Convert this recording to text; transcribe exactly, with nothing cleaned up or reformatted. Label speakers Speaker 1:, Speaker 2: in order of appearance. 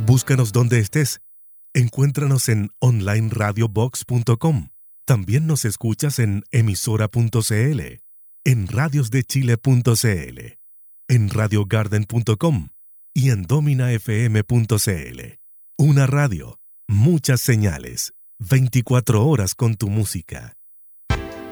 Speaker 1: Búscanos donde estés. Encuéntranos en online radio box punto com. También nos escuchas en emisora punto c l, en radios de chile punto c l, en radio garden punto com y en domina f m punto c l. Una radio, muchas señales, veinticuatro horas con tu música.